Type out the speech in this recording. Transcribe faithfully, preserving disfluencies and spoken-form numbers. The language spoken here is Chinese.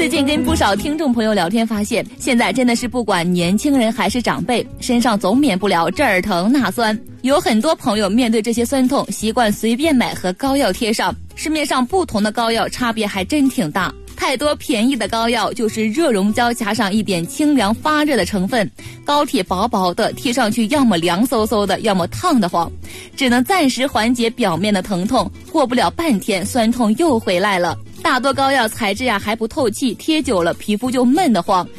最近跟不少听众朋友聊天发现，现在真的是不管年轻人还是长辈，身上总免不了这儿疼那酸。有很多朋友面对这些酸痛，习惯随便买和膏药贴上。市面上不同的膏药差别还真挺大，太多便宜的膏药就是热溶胶加上一点清凉发热的成分，膏体薄薄的，贴上去要么凉飕飕的，要么烫得慌，只能暂时缓解表面的疼痛，过不了半天酸痛又回来了。大多膏药材质呀还不透气，贴久了皮肤就闷得慌，